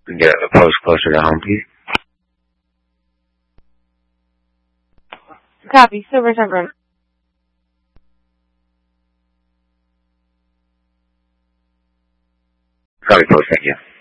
Get the post closer to home, please. Copy. Silver Temperance. Copy post, thank you.